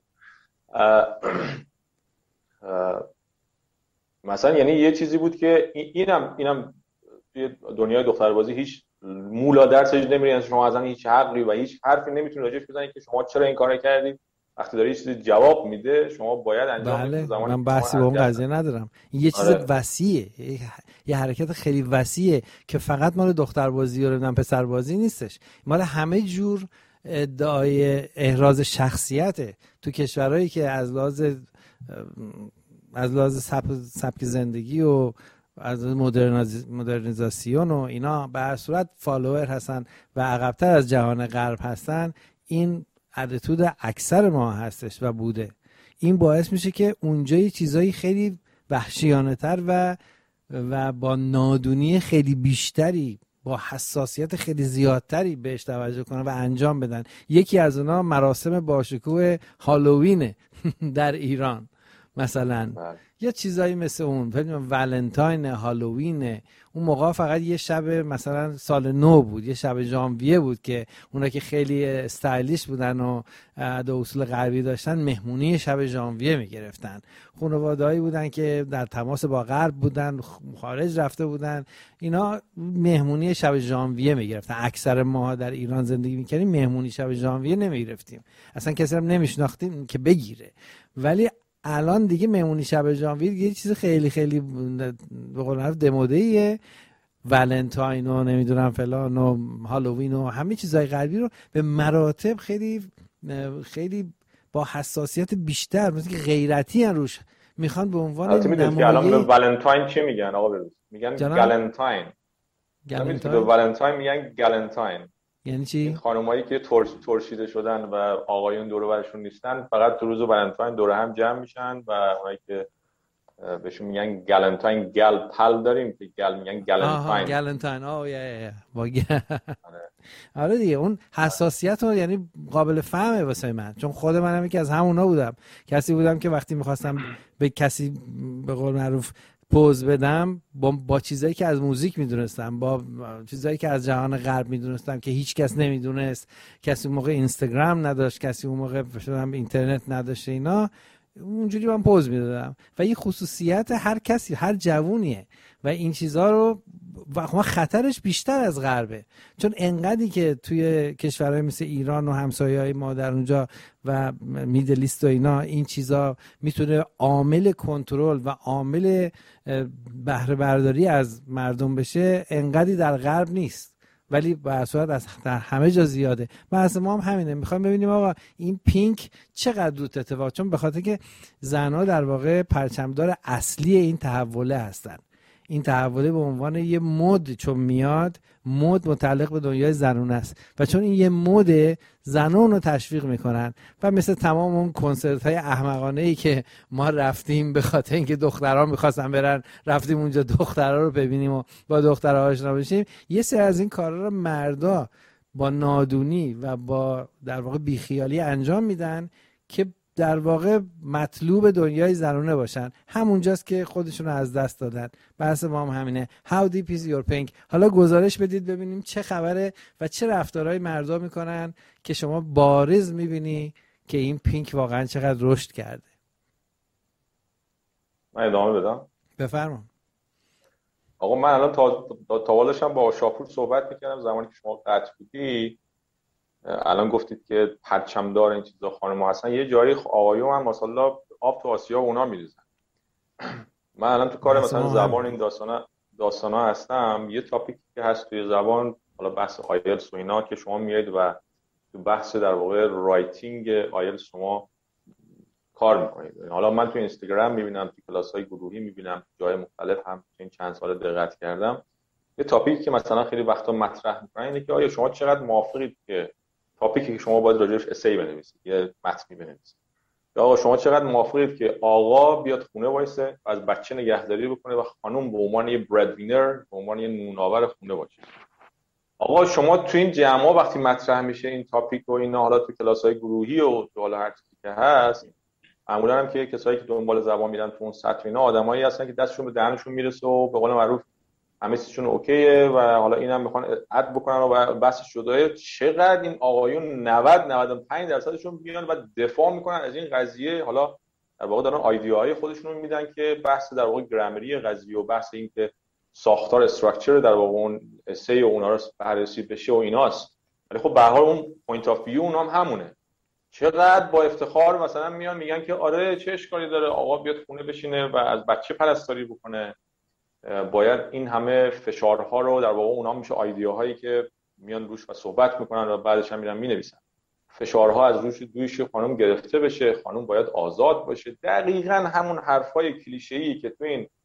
Speaker 1: مثلا یعنی یه چیزی بود که اینم اینم توی دنیای دختربازی هیچ مولا درسش نمیرین، شما اصلا هیچ حقی و هیچ حرفی نمیتونید راجعش بزنید که شما چرا این کارو کردید. وقتی داری یه چیزی جواب میده شما باید انجام بدید.
Speaker 2: بله زمانی من بحثی با اون قضیه ندارم، این یه چیز آره. وسیعه، یه حرکت خیلی وسیعه که فقط مال دختربازی و نمیدونم پسربازی نیستش، مال همه جور ادعای احراز شخصیته تو کشورهایی که از لحاظ از لحاظ سبک زندگی و از مدرنیز... مدرنیزاسیون و اینا به هر صورت فالوور هستن و عقب‌تر از جهان غرب هستن. این اتیتود اکثر ما هستش و بوده. این باعث میشه که اونجا یه چیزایی خیلی وحشیانه‌تر و و با نادونی خیلی بیشتری، با حساسیت خیلی زیادتری بهش توجه کنن و انجام بدن. یکی از اونها مراسم باشکوه هالووینه در ایران مثلا بله. یا چیزایی مثل اون ولنتاین، هالووین. اون موقع فقط یه شب مثلا سال نو بود، یه شب ژانویه بود که اونا که خیلی استایلیش بودن و دو اصول غربی داشتن مهمونی شب ژانویه میگرفتن. خانواده‌ای بودن که در تماس با غرب بودن، خارج رفته بودن، اینا مهمونی شب ژانویه میگرفتن. اکثر ما در ایران زندگی میکردیم مهمونی شب ژانویه نمیگرفتیم، اصلا کسی هم نمیشناختیم که بگیره. ولی الان دیگه مهمونی شب ژانویه یه چیز خیلی خیلی به قول معروف دموده‌ایه. ولنتاین و نمیدونم فلان و هالووین و همه چیزای غربی رو به مراتب خیلی خیلی با حساسیت بیشتر، مثل که غیرتی ان روش میخوان به عنوان
Speaker 1: نمونه. الان به ولنتاین چی میگن آقا بروز؟ میگن گالنتاین. گالنتاین به ولنتاین میگن گالنتاین.
Speaker 2: یعنی چی؟
Speaker 1: این خانمایی که ترش ترشیده شدن و آقایون دور و برشون نیستن، فقط تو روز ولنتاین دور هم جمع میشن و اونایی که بهشون میگن گالنتاین، گل پل داریم که گل میگن گالنتاین.
Speaker 2: گالنتاین آه یا یا آره دیگه، اون حساسیت رو یعنی قابل فهمه واسه من، چون خود منم یکی از همونا بودم. کسی بودم که وقتی میخواستم به کسی به قول معروف پوز بدم با, با چیزایی که از موزیک میدونستم، با چیزایی که از جهان غرب میدونستم که هیچ کس نمیدونست، کسی اون موقع اینستاگرام نداشت، کسی اون موقع اینترنت نداشته، اینا اونجوری من پوز میدادم. و این خصوصیت هر کسی، هر جوونیه و این چیزها رو و خطرش بیشتر از غربه، چون انقدری که توی کشورهای مثل ایران و همسایه‌های ما در اونجا و میدل ایست و اینا این چیزا میتونه عامل کنترل و عامل بهره برداری از مردم بشه، انقدری در غرب نیست، ولی به هر صورت از در همه جا زیاده. بحث ما هم همینه، میخوایم ببینیم آقا این پینک چقدر زود اتفاق، چون به خاطر که زنها در واقع پرچمدار اصلی این تحوله هستن. این تحوله به عنوان یه مد چون میاد، مد متعلق به دنیای زنونه است و چون این یه مده، زنان رو تشویق میکنن و مثل تمام اون کنسرت های احمقانه ای که ما رفتیم به خاطر اینکه دخترها میخواستن برن، رفتیم اونجا دخترها رو ببینیم و با دخترها آشنا بشیم، یه سری از این کارا رو مردا با نادونی و با در واقع بیخیالی انجام میدن که در واقع مطلوب دنیای زنونه باشن. همونجاست که خودشون رو از دست دادن. بحث ما هم همینه. How deep is your pink؟ حالا گزارش بدید ببینیم چه خبره و چه رفتارهای مردا میکنن که شما بارز میبینی که این پینک واقعا چقدر رشد کرده.
Speaker 1: من ادامه بدم؟
Speaker 2: بفرما.
Speaker 1: آقا من الان تا تاوالشم با شاپور صحبت میکردم زمانی که شما قطع بودی. الان گفتید که پرچمدار این چیزا خانم‌ها هستن، یه جایی آقایون هم ماشاءالله آب تو آسیا و اونا میریزن. من الان تو کار مثلا زبان این داستانا داستانا هستم، یه تاپیکی که هست توی زبان، حالا بحث آیلتس و اینا که شما میایید و تو بحث در واقع رایتینگ آیلتس شما کار میکنید. حالا من تو اینستاگرام میبینم، تو کلاس‌های گروهی میبینم، جای مختلف هم این چند سال دقت کردم، یه تاپیکی که مثلا خیلی وقتا مطرح میکنن اینه که آیا شما چقدر موافقید که تاپیکی که شما باید راجعش اسی بنویسید، یه متنی بنویسید، یا آقا شما چقدر موافقید که آقا بیاد خونه وایسه از بچه نگهداری بکنه و خانم به عنوان یه برد وینر، به عنوان یه نونآور خونه باشه. آقا شما تو این جمعا وقتی مطرح میشه این تاپیک و اینا، حالا تو کلاس‌های گروهی و تو حالا هر چیزی که هست، معمولا هم که کسایی که دنبال زبان میرن تو اون سطح اینا آدمایی هستن که دستشون به دهنشون میرسه و به قول معروف همه چیزشون اوکیه و حالا اینم میخوان اد بکنن و بحث شده. چقدر این آقایون نود نود و پنج درصدشون بیان و دفاع میکنن از این قضیه، حالا در واقع دارن ایده‌های خودشون رو میدن که بحث در واقع گرامری قضیه و بحث این که ساختار استراکچر در واقع اون اسی و اونا رو بررسی بشه و ایناست. ولی خب به هر حال اون پوینت اف ویو اونام هم همونه. چقدر با افتخار مثلا میان میگن که آره چه اشکالی داره آقا بیاد خونه بشینه و از بچه پرستاری بکنه. باید این همه فشارها رو در واقع اونا میشه ایده‌هایی که میان روش و صحبت میکنن و بعدش هم میرن مینویسن، فشارها از روش دوش خانم گرفته بشه، خانم باید آزاد باشه. دقیقاً همون حرفای کلیشه‌ای که تو این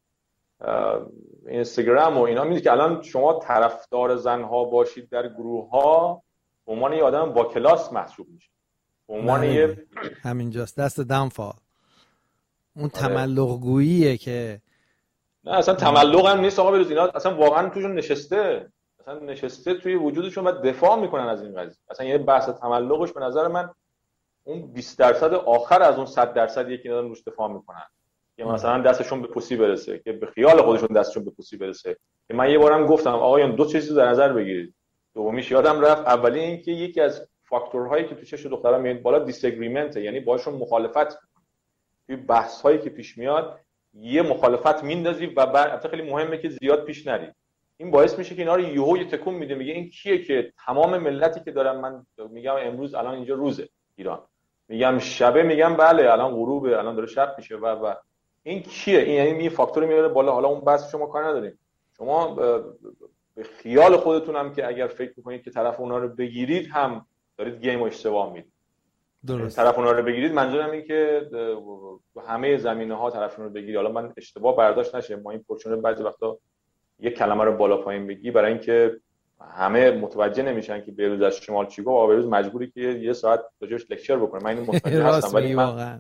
Speaker 1: اینستاگرام و اینا میگه که الان شما طرفدار زنها باشید در گروه‌ها به عنوان یه آدم با کلاس محسوب میشه، به عنوان یه
Speaker 2: همینجاست دست دمفا اون تملق گوییه که
Speaker 1: نه اصلا تملق هم نیست آقا، بروز اینا اصلا واقعا توشون نشسته، اصلا نشسته توی وجودشون و دفاع میکنن از این قضیه. اصلا یه بحث تملقش به نظر من اون بیست درصد آخر از اون صد درصد یکی دارن روش دفاع میکنن که مثلا دستشون به پوسی برسه، که به خیال خودشون دستشون به پوسی برسه. که من یه بارم گفتم آقایان دو چیز در نظر بگیرید، دومیش یادم رفت، اولی این که یکی از فاکتورهایی که تو چش دخترا میاد بالا دیسگریمنت، یعنی باهاشون مخالفت توی بحث‌هایی که پیش میاد یه مخالفت میندازی و بعد خیلی مهمه که زیاد پیش نری. این باعث میشه که اینا رو یهو یه تکون میده، میگه این کیه که تمام ملتی که دارم، من میگم امروز الان اینجا روزه ایران، میگم شبه، میگم بله الان غروبه، الان داره شب میشه و و این کیه؟ این یعنی این فاکتور میاره بالا. حالا اون بحث شما کار نداریم، شما به خیال خودتون هم که اگر فکر میکنید که طرف اونا رو بگیرید هم دارید گیم رو اشتباه میدید. درست. طرف اونا رو بگیرید منظورم این که همه زمینه‌ها طرف اونا رو بگیرید. حالا من اشتباه برداشت نشه، ما این پورچونه بعضی وقتا یک کلمه رو بالا پایین بگی برای اینکه همه متوجه نمیشن که بهروز از شمال چی گفت و بهروز مجبوری که یه ساعت راجعش لکچر بکنه. من اینو متوجه هستم، ولی من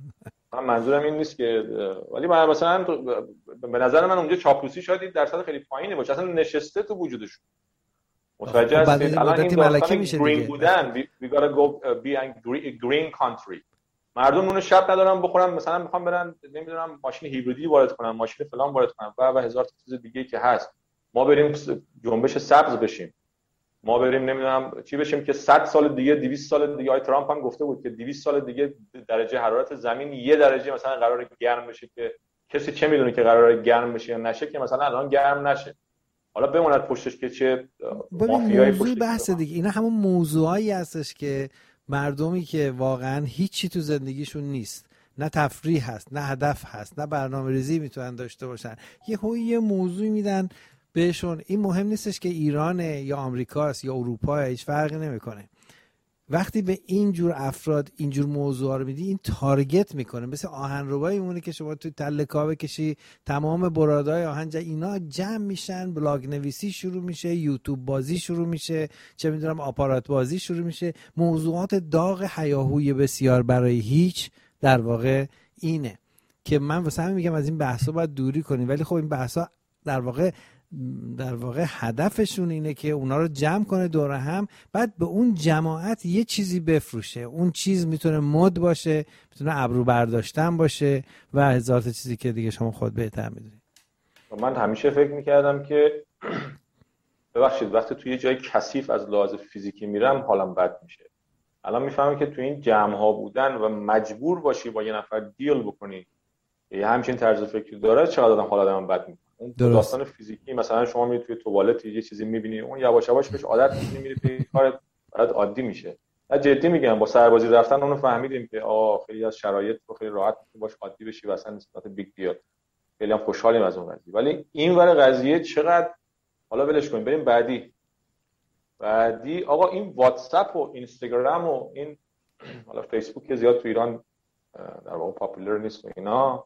Speaker 1: من منظورم این نیست که، ولی من مثلا به نظر من اونجا چاپلوسی شاید درصد خیلی پایینی باشه، اصلا نشسته تو وجودشون. متوجه هستید؟ الان این داستان گرین بودن we gotta go be a green country، مردم اونو شب ندارن بخورن، مثلا میخوام برن نمیدونم ماشین هیبریدی وارد کنن، ماشین فلان وارد کنن و و هزار تا چیز دیگه که هست. ما بریم جنبش سبز بشیم، ما بریم نمیدونم چی بشیم که صد سال دیگه دویست سال دیگه، آقای ترامپ هم گفته بود که دویست سال دیگه درجه حرارت زمین یه درجه مثلا قراره گرم بشه که کسی چه میدونه که قراره گرم بشه یا نشه، که مثلا الان گرم نشه. حالا بموند پشتش که چه مافیایی پشتش.
Speaker 2: بحث دیگه اینا همون موضوعایی هستش که مردمی که واقعا هیچی تو زندگیشون نیست، نه تفریح هست، نه هدف هست، نه برنامه‌ریزی میتونن داشته باشن، یه هوی یه موضوعی میدن بهشون. این مهم نیستش که ایرانه یا آمریکاست یا اروپا، هیچ فرقی نمیکنه. وقتی به این جور افراد این جور موضوعا رو میدی، این تارگت میکنه، مثل آهنربایی مونه که شما توی تله کاوه کشی تمام برادای آهن اینا جمع میشن، بلاگ نویسی شروع میشه، یوتیوب بازی شروع میشه، چه میدونم آپارات بازی شروع میشه، موضوعات داغ هیاهوی بسیار برای هیچ. در واقع اینه که من واسه همین میگم از این بحثا باید دوری کنیم. ولی خب این بحثا در واقع در واقع هدفشون اینه که اونا رو جمع کنه دور هم، بعد به اون جماعت یه چیزی بفروشه. اون چیز میتونه مد باشه، میتونه ابرو برداشتن باشه و هزار تا چیزی که دیگه شما خود بهتر میدونید.
Speaker 1: من همیشه فکر میکردم که ببخشید وقتی توی جای کثیف از لحاظ فیزیکی میرم حالم بد میشه. الان میفهمم که توی این جمع ها بودن و مجبور باشی با یه نفر دیل بکنی یه همچین طرز فکری داره، چقدر آدم حال آدم بد میکنه. اون داستان فیزیکی مثلا شما میری توی توالت یه چیزی میبینی، اون یواش یواش بهش عادت می‌کنی، میری توی کارت برات عادی میشه. نه جدی میگم، با سربازی رفتن اونو فهمیدیم که آه خیلی از شرایط رو خیلی راحت می‌تونی باش عادی بشی و اصلا نسبت بیگ دیل. خیلی هم خوشحالیم از اون قضیه. ولی این ور قضیه چقدر، حالا ولش کنیم بریم بعدی. بعدی آقا این واتساپ و اینستاگرام و این حالا فیسبوک که زیاد تو ایران در واقع پاپولار نیست و اینا،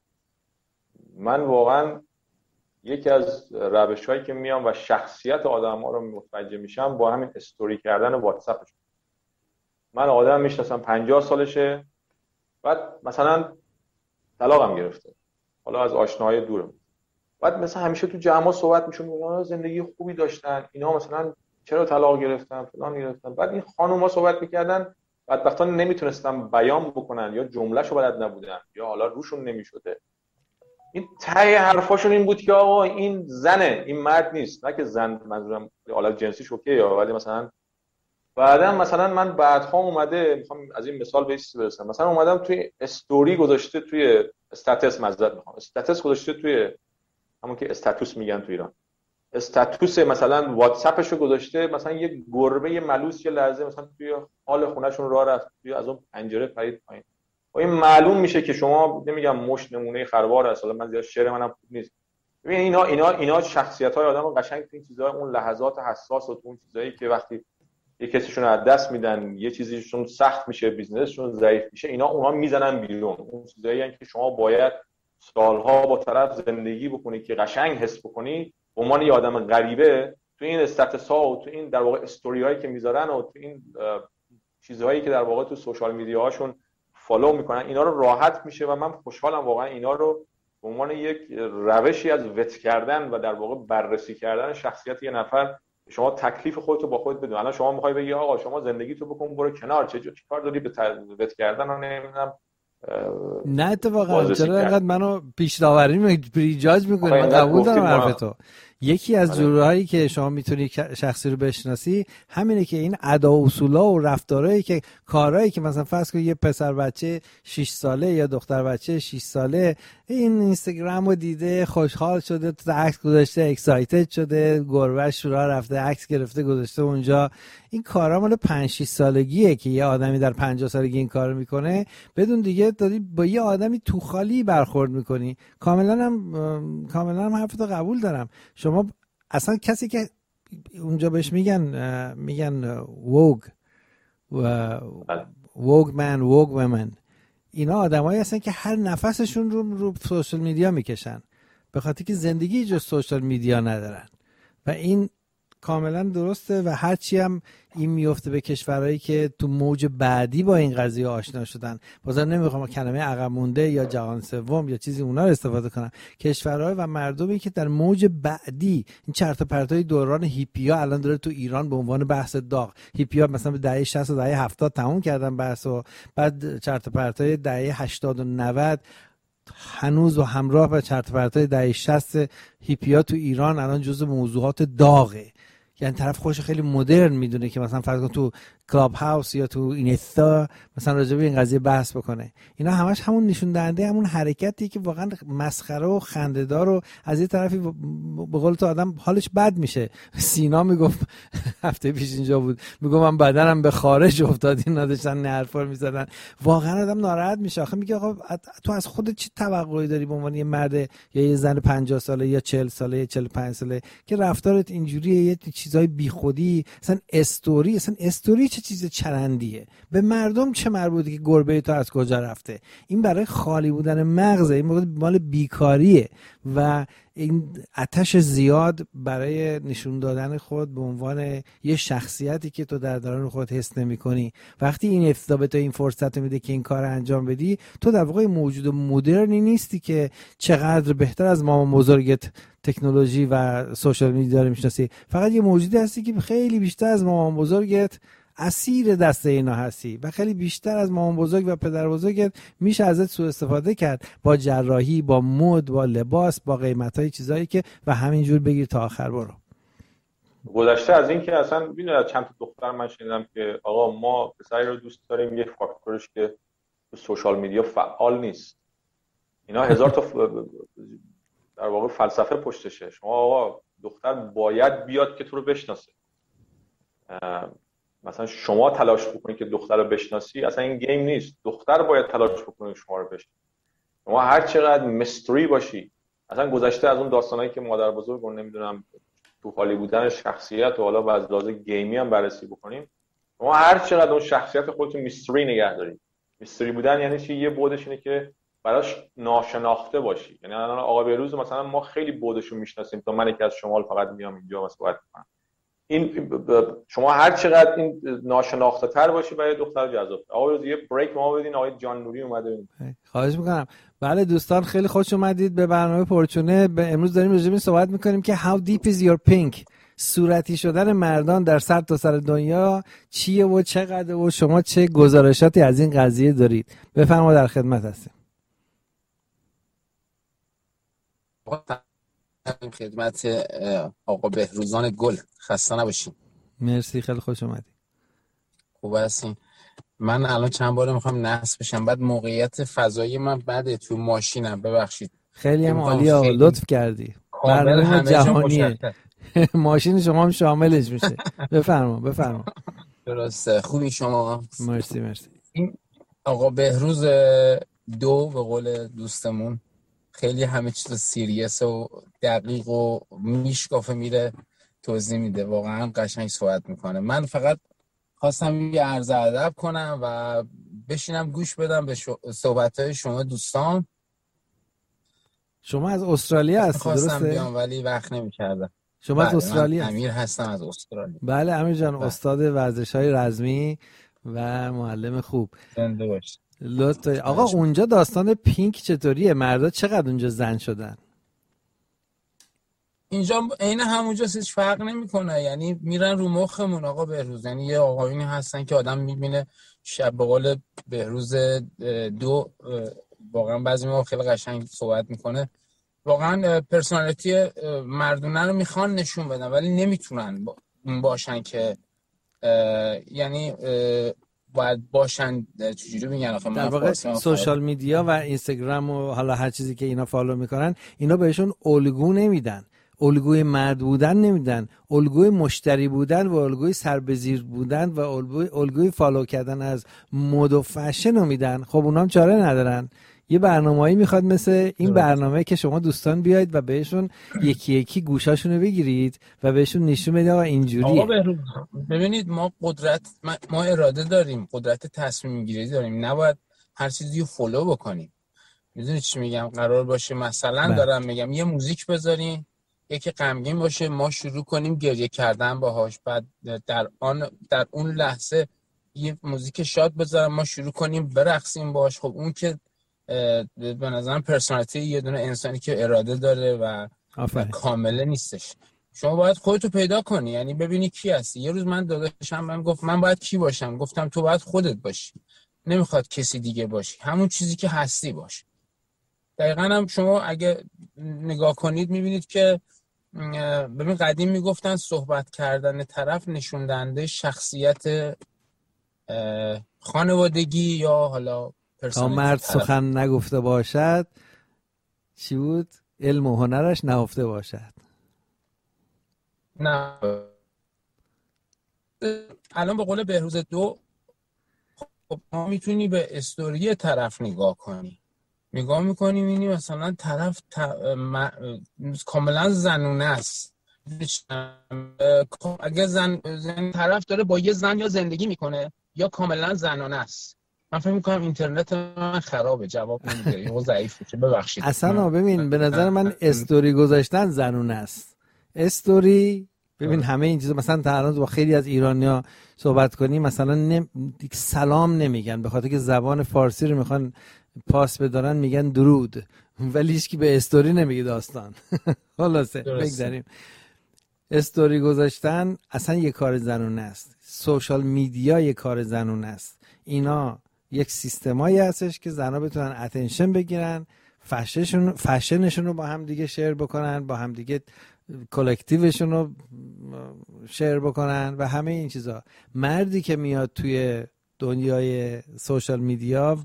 Speaker 1: من واقعا یکی از روش‌هایی که میام و شخصیت آدم‌ها رو متوجه میشم با همین استوری کردن واتساپش. من آدم میشناسم پنجاه سالشه، بعد مثلا طلاقم گرفته، حالا از آشناهای دورم، بعد مثلا همیشه تو جمع‌ها صحبت میشون اونا زندگی خوبی داشتن، اینا مثلا چرا طلاق گرفتن فلان گرفتن. بعد این خانوما صحبت میکردن، بدبختانه نمیتونستن بیان بکنن یا جمله‌شو بلد نبودن یا حالا روشون نمیشده. این ته حرفاشون این بود که آقا این زنه، این مرد نیست. نه که زن منظورم حالت جنسیش اوکیه، ولی مثلا بعدا مثلا من بعدها اومده میخوام از این مثال به چیزی برسم، مثلا اومدم توی استوری گذاشته، توی استاتس معذرت میخوام استاتس گذاشته توی همون که استاتوس میگن تو ایران، استاتوس مثلا واتساپشو گذاشته، مثلا یه گربه ملوس یه لحظه مثلا توی حال خونهشون راه رفت، توی از اون پنجره پرید پایین. و این معلوم میشه که شما نمیگم مش نمونه خروار هست، حالا من زیاد شعر منم خوب نیست. ببین اینا اینا اینا شخصیت‌های آدمو قشنگ تو این چیزای، اون لحظات حساس و تو اون چیزایی که وقتی یه کسیشون از دست میدن، یه چیزیشون سخت میشه، بیزنسشون ضعیف میشه، اینا اونا میزنن بیرون. اون چیزایی که شما باید سالها با طرف زندگی بکنی که قشنگ حس بکنی به عنوان یه آدم غریبه، تو این استاتس‌ها و تو این در واقع استوری‌هایی که میذارن و تو این چیزهایی که در واقع تو سوشال میدیاهاشون فالو میکنن، اینا رو راحت میشه. و من خوشحالم واقعا اینا رو به عنوان یک روشی از وت کردن و در واقع بررسی کردن شخصیت یه نفر، شما تکلیف خودتو با خودت بدون. الان شما میخوای بگی آقا شما زندگیتو بکن برو کنار، چه چیکار داری به وت کردن و نمیدونم
Speaker 2: نه اتفاقا چرا اینقدر منو پیش‌داوری می پریجاج میکنی؟ من قبول دارم حرفتو. یکی از جورایی که شما میتونی شخصی رو بشناسی همینه که این ادا و اصولا و رفتارهایی که کارهایی که مثلا فرض کن یه پسر بچه شش ساله یا دختر بچه شش ساله این اینستاگرام رو دیده، خوشحال شده، تو عکس گذاشته، اکسایتد شده، گربه‌اش راه رفته عکس گرفته گذاشته اونجا. این کارا مال پنج شش سالگیه که یه آدمی در پنجاه سالگی این کارو میکنه، بدون دیگه داری با یه آدمی تو خالی برخورد میکنی. کاملا هم کاملا هم حرفتو قبول دارم. شما اصلا کسی که اونجا بهش میگن میگن ووگ و ووگ من ووگ ومن، اینا آدمایی هستن که هر نفسشون رو رو سوشال میدیا میکشن، به خاطر که زندگی جز سوشال میدیا ندارن و این کاملا درسته و هرچی هم این میفته به کشورهایی که تو موج بعدی با این قضیه آشنا شدن، بازم نمیخوام کلمه عقب مونده یا جهان سوم یا چیزی اونا رو استفاده کنم، کشورهای و مردمی که در موج بعدی این چرت و پرتای دوران هیپیا الان داره تو ایران به عنوان بحث داغ. هیپیا مثلا به دهه شصت و دهه هفتاد تموم کردن بحث و بعد چرت و پرتای دهه هشتاد و نود هنوز و همراه با چرت و پرتای دهه شصت هیپیا تو ایران الان جزو موضوعات داغه. یعنی طرف خودش خیلی مدرن میدونه که مثلا فرض کن تو کلاب هاوس یا تو اینستا مثلا راجع به این قضیه بحث بکنه. اینا همش همون نشون دهنده همون حرکتی که واقعا مسخره و خنده‌دار و از یه طرفی به قول تو آدم حالش بد میشه. سینا میگفت هفته پیش اینجا بود، میگم من بدنم به خارج افتاد، اینا داشتن نه حرفا میزدن. واقعا آدم ناراحت میشه. آخه میگه آقا تو از خودت چه توقعی داری به عنوان یه مرد یا یه زن پنجاه ساله یا چهل ساله یا چهل و پنج ساله که رفتارت اینجوریه، یه چیزای بیخودی، مثلا استوری، مثلا استوری چه چیز چرندیه، به مردم چه مربوطه که گربه تو از کجا رفته؟ این برای خالی بودن مغزه، این مال بیکاریه و این آتش زیاد برای نشون دادن خود به عنوان یه شخصیتی که تو در درون خودت حس نمی‌کنی. وقتی این افتضاح به تو این فرصت میده که این کار انجام بدی، تو در واقع موجود مدرنی نیستی که چقدر بهتر از مامان بزرگت تکنولوژی و سوشال میدیا رو میشناسی. فقط یه موجودی هستی که خیلی بیشتر از مامان بزرگت اسیر دست اینا هستی و خیلی بیشتر از مامان بزرگ و پدر بزرگت میشه ازت سوء استفاده کرد با جراحی، با مد، با لباس، با قیمتای چیزایی که و همینجور بگیر تا آخر برو.
Speaker 1: گذشته از این که اصلا ببینید چند تا دختر من شنیدم که آقا ما پسری رو دوست داریم، یه فاکتورش که تو سوشال میدیا فعال نیست. اینا هزار تا در واقع فلسفه پشتشه. شما آقا دختر باید بیاد که تو رو بشناسه. مثلا شما تلاش بکنید که دختر رو بشناسی، اصلا این گیم نیست. دختر باید تلاش بکنه شما رو بشناسه. شما هر چقدر میستری باشی، اصلا گذشته از اون داستانایی که مادر بزرگ رو نمیدونم تو حالی بودن شخصیت و حالا از لحاظ گیمی هم بررسی بکنیم، شما هر چقدر اون شخصیت خودتون میستری نگه دارید. میستری بودن یعنی چی؟ یه بودش اینه که براش ناشناخته باشی. یعنی الان آقا بهروز مثلا ما خیلی بودشو میشناسیم تا من که از شمال فقط میام اینجا صحبت میکنم. این شما هر چقدر این ناشناخته تر باشی برای دختر جذاب. آقا یه بریک ما بدین، آقای جان نوری اومده.
Speaker 2: خواهش میکنم. بله دوستان خیلی خوش اومدید به برنامه پرچونه. امروز داریم راجع به این صحبت میکنیم که how deep is your pink، صورتی شدن مردان در سر تا سر دنیا چیه و چقدر و شما چه گزارشاتی از این قضیه دارید؟ بفرمایید، در خدمت هستیم.
Speaker 4: خدمت آقا بهروزان گل، خسته نباشین.
Speaker 2: مرسی، خیلی خوش اومدی.
Speaker 4: خوب هستین. من الان چند بار میخوام نحس بشم، بعد موقعیت فضایی من بعد تو ماشینم، ببخشید.
Speaker 2: خیلی هم عالیه، لطف کردی. برنامه جهانیه. ماشین شما هم شاملش میشه. بفرما بفرما.
Speaker 4: درسته. خوبی شما؟
Speaker 2: مرسی مرسی.
Speaker 4: این آقا بهروز دو به قول دوستمون خیلی همه چیز سیریس و دقیق و میشکافه میره توضیح میده، واقعا قشنگ صحبت میکنه. من فقط خواستم یه عرض ادب کنم و بشینم گوش بدم به صحبتهای شما دوستان.
Speaker 2: شما از استرالیا هستی درسته؟
Speaker 4: خواستم بیام ولی وقت نمی‌کردم.
Speaker 2: شما از استرالیا؟
Speaker 4: امیر هستم از استرالیا.
Speaker 2: بله امیر جان، بله. استاد ورزش‌های رزمی و معلم خوب.
Speaker 4: زنده باش.
Speaker 2: لطفا. آقا اونجا داستان پینک چطوریه؟ مردا چقدر اونجا زن شدن؟
Speaker 4: اینجا عین همونجا هیچ فرق نمیکنه، یعنی میرن رو مخمون آقا بهروز. یعنی یه آقایونی هستن که آدم میبینه شب به قول بهروز دو واقعا بعضی موقع خیلی قشنگ صحبت میکنه، واقعا پرسونالیتی مردونه رو میخوان نشون بدن ولی نمیتونن باشن که یعنی باید باشن. چجوری میگن آخه؟
Speaker 2: در واقع سوشال میدیا و اینستاگرام و حالا هر چیزی که اینا فالو میکنن، اینا بهشون الگو نمیدن، الگوی مرد بودن نمیدن، الگوی مشتری بودن و الگوی سربزیر بودن و الگوی الگوی فالو کردن از مد و فشن رو میدن. خب اونا هم چاره ندارن. یه برنامه‌ای میخواد مثل این برنامه که شما دوستان بیاید و بهشون یکی یکی گوشاشون رو بگیرید و بهشون نشون بدید آقا اینجوریه.
Speaker 4: آقا ببینید ما قدرت ما اراده داریم، قدرت تصمیم گیری داریم، نباید هر چیزی رو فالو بکنیم. میدونید چی میگم؟ قرار باشه مثلا
Speaker 2: بله.
Speaker 4: دارم میگم یه موزیک بذارین، یکی غمگین باشه ما شروع کنیم گریه کردن باهاش، بعد در آن در اون لحظه یه موزیک شاد بذارم ما شروع کنیم برقصیم باهاش. خب اون که به نظرم پرسونالیتی یه دونه انسانی که اراده داره و, و کامله نیستش. شما باید خودتو پیدا کنی، یعنی ببینی کی هستی. یه روز من داداشم من گفت من باید کی باشم، گفتم تو باید خودت باشی، نمیخواد کسی دیگه باشی، همون چیزی که هستی باش. دقیقاً هم شما اگه نگاه کنید میبینید که ببین قدیم میگفتن صحبت کردن طرف نشون دهنده شخصیت خانوادگی یا حالا
Speaker 2: پرسونالیتی. مرد سخن نگفته باشد چی بود؟ علم و هنرش نهفته باشد.
Speaker 4: نه الان به قول بهروز دو خب ما میتونی به استوری طرف نگاه کنی، نگاه میکنی میبینی مثلا طرف ت... م... کاملا زنونه است. اگه زن... زن طرف داره با یه زن یا زندگی میکنه یا کاملا زنانه است. من فکر میکنم اینترنت من خرابه، جواب نمیده یا ضعیفه، ببخشید.
Speaker 2: اصلا ببین به نظر من استوری گذاشتن زنونه است. استوری ببین همه این چیزا مثلا تا الان با خیلی از ایرانی‌ها صحبت کنی مثلا نم... سلام نمیگن به خاطر که زبان فارسی رو میخوان پاس بدارن، میگن درود، ولی هیچ کی به استوری نمیگه داستان. خلاصه بگذاریم. استوری گذاشتن اصلا یک کار زنونه است. سوشال میدیا یک کار زنونه است. اینا یک سیستمایی هستش که زنا بتونن اتنشن بگیرن، فشنشون فشنشون رو با هم دیگه شیر بکنن، با هم دیگه کلکتیوشون رو شیر بکنن و همه این چیزا. مردی که میاد توی دنیای سوشال میدیا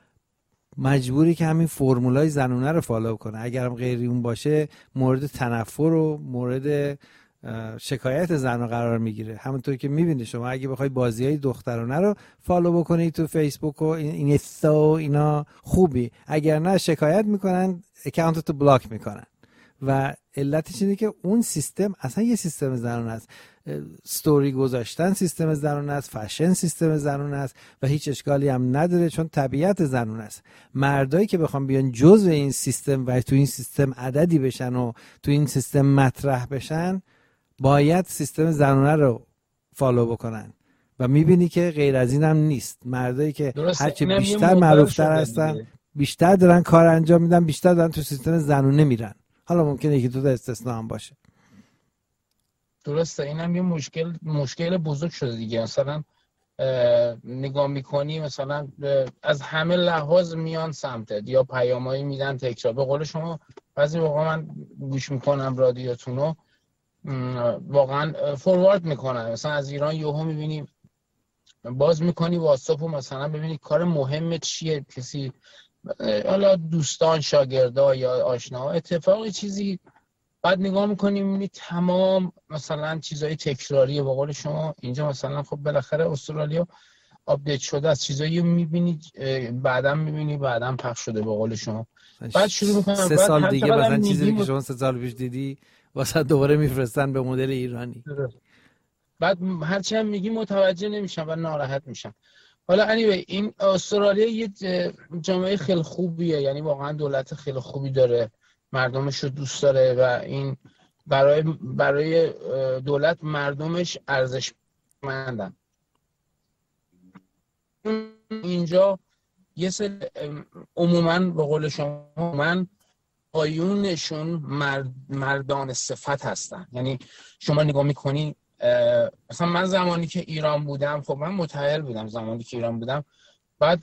Speaker 2: مجبوری که همین فرمولای زنونه رو فالو کنه، اگرم غیری اون باشه مورد تنفر و مورد شکایت زن قرار میگیره. همونطور که میبینی شما اگه بخوای بازیای دخترانه رو فالو بکنی تو فیسبوک و اینستا و اینا خوبی، اگر نه شکایت میکنن، اکانتتو بلاک میکنن. و علتش اینه که اون سیستم اصلا یه سیستم زنونه است. ستوری گذاشتن سیستم زنونه است، فشن سیستم زنونه است و هیچ اشکالی هم نداره چون طبیعت زنونه است. مردایی که بخوام بیان جزء این سیستم و تو این سیستم عددی بشن و تو این سیستم مطرح بشن باید سیستم زنونه رو فالو بکنن و میبینی که غیر از این هم نیست. مردایی که هرچی بیشتر معروفتر هستن دیگه. بیشتر دارن کار انجام میدن، بیشتر دارن تو سیستم زنونه میرن. حالا ممکنه یکی دو تا استثنا هم باشه.
Speaker 4: درسته، اینم یه مشکل مشکل بزرگ شده دیگه. مثلا نگاه میکنی مثلا از همه لحاظ میان سمتت یا پیامایی میدن تکرار. به قول شما بعضی موقع من گوش میکنم رادیوتونو واقعا فوروارد میکنن، مثلا از ایران یهو میبینی باز میکنی واتساپو مثلا ببینی کار مهم چیه، کسی حالا دوستان شاگردا یا آشناها اتفاقی چیزی، بعد نگاه میکنی میبینی تمام مثلا چیزای تکراریه. به قول شما اینجا مثلا خب بالاخره استرالیا آپدیت شده از چیزایی میبینی بعداً میبینی بعداً پخش شده به قول شما. بعد شروع میکنن
Speaker 2: سه سال دیگه مثلا چیزی که شما سه سال پیش دیدی واسه دوباره میفرستن به مدل ایرانی.
Speaker 4: بعد هرچی هم میگی متوجه نمیشن و ناراحت میشن. حالا anyway این استرالیا یه جامعه خیلی خوبیه، یعنی واقعا دولت خیلی خوبی داره، مردمش رو دوست داره و این برای برای دولت مردمش ارزشمندن. اینجا یه سری عموما به قول شما من آیونشون مرد، مردان صفت هستن. یعنی شما نگاه میکنی مثلا من زمانی که ایران بودم، خب من متأهل بودم زمانی که ایران بودم، بعد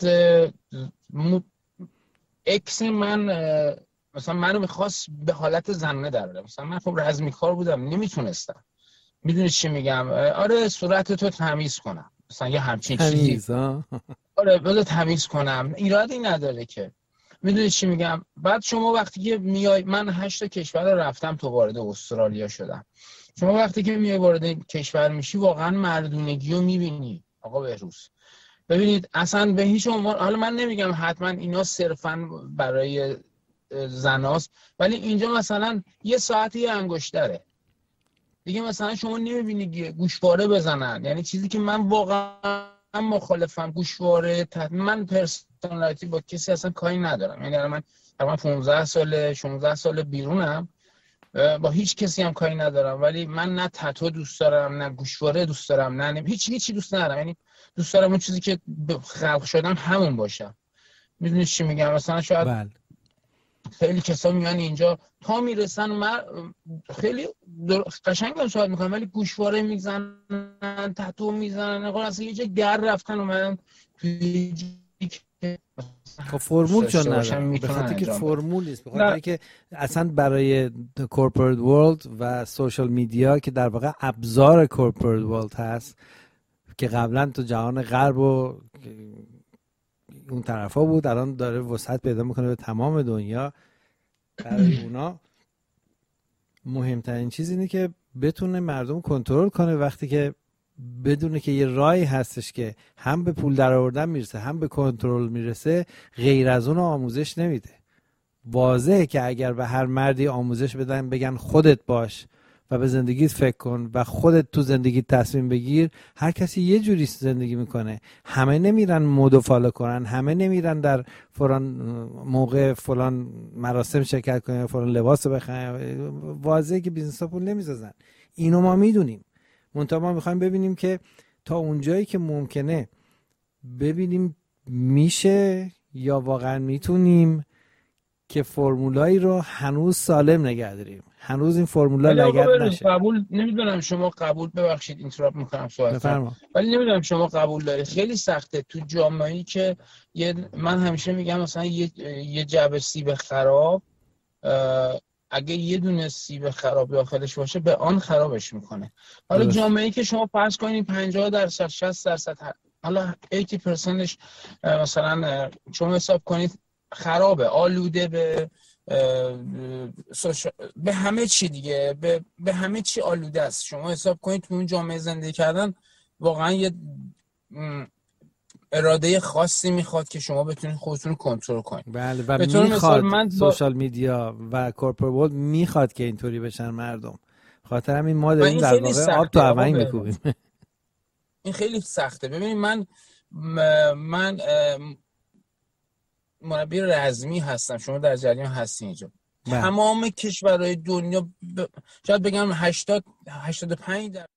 Speaker 4: اکس من مثلا منو میخواست به حالت زنانه در بیاره. مثلا من خب رزمی کار بودم نمیتونستم، میدونی چی میگم، آره صورت تو تمیز کنم مثلا یه همچین چیزی، آره بذار تمیز کنم، ایرادی نداره که، میدونی چی میگم. بعد شما وقتی که میای، من هشت کشور رفتم تو وارد استرالیا شدم، شما وقتی که میای وارد کشور میشی واقعا مردونگی رو میبینی آقا بهروز. ببینید اصلا به هیچ عنوان، حالا من نمیگم حتما اینا صرفا برای زناست، ولی اینجا مثلا یه ساعتی یه انگشتره دیگه، مثلا شما نمیبینی گوشواره بزنن، یعنی چیزی که من واقعا مخالفم گوشواره. تحت من پرسونالیتی با کسی اصلا کاری ندارم، یعنی من تقریبا پانزده سال شانزده سال بیرونم با هیچ کسی هم کاری ندارم، ولی من نه تتو دوست دارم، نه گوشواره دوست دارم، نه هیچ هیچی دوست ندارم. یعنی دوست دارم اون چیزی که خلق شدم همون باشم. میدونی چی میگم؟ مثلا شاید بل. خیلی کسا میان اینجا تا میرسن من خیلی قشنگ هم صحبت میکنم، ولی گوشواره میزنن، تتو میزنن، نقول اصلا یه جا گر رفتن اومدن توی
Speaker 2: خب فرمول چون ندارم، به خاطر که فرمول نیست، به خاطر که اصلا برای کورپوریت ورلد و سوشال میدیا که در واقع ابزار کورپوریت ورلد هست که قبلا تو جهان غرب و اون طرفا بود، الان داره وسعت پیدا میکنه به تمام دنیا. برای اونا مهمترین چیز اینه که بتونه مردم کنترل کنه، وقتی که بدونه که یه راهی هستش که هم به پول در آوردن میرسه هم به کنترل میرسه، غیر از اون آموزش نمیده. واضحه که اگر به هر مردی آموزش بدن بگن خودت باش و به زندگیت فکر کن و خودت تو زندگیت تصمیم بگیر، هر کسی یه جوری زندگی میکنه. همه نمیرن مد و فالو کنن، همه نمیرن در فلان موقع فلان مراسم شرکت کنن، فلان لباس بخرن. واضحه که بیزنس ها پول نمیسازن، اینو ما میدونیم. منتها ما میخوایم ببینیم که تا اونجایی که ممکنه ببینیم میشه یا واقعا میتونیم که فرمولایی رو هنوز سالم نگه داریم، هنوز این فرمولا لگد نشه.
Speaker 4: قبول نمیدونم شما قبول، ببخشید اینتراپ میکنم سوالتون، ولی نمیدونم شما قبول دارید. خیلی سخته تو جامعه‌ای که یه من همیشه میگم مثلا یه یه جعبه سیب خراب اگه یه دونه سیب خراب داخلش باشه به آن خرابش میکنه. حالا جامعه‌ای که شما فرض کنید پنجاه درصد شصت درصد حالا هشتاد درصدش مثلا شما حساب کنید خرابه، آلوده به به همه چی دیگه، به, به همه چی آلوده است. شما حساب کنید تو اون جامعه زندگی کردن واقعا یه اراده خاصی میخواد که شما بتونید خودتون رو کنترل کنید.
Speaker 2: بله و میخواد من سوشال با... میدیا و کورپوریت ورلد میخواد که اینطوری بشن مردم. خاطر همین ما داریم در واقع آب تو هوایی میکوبیم.
Speaker 4: این خیلی سخته. ببینید من من مربی رزمی هستم، شما در جریان هستین اینجا. تمام کشورهای دنیا ب... شاید بگم هشتاد هشتاد و پنج در